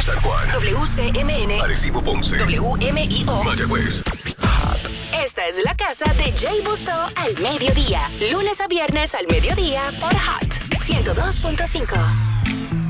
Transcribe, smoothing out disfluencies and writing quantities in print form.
San Juan, WCMN, Arecibo, Ponce, WMIO, Mayagüez. Esta es la casa de Jay Busso al mediodía. Lunes a viernes al mediodía por Hot 102.5.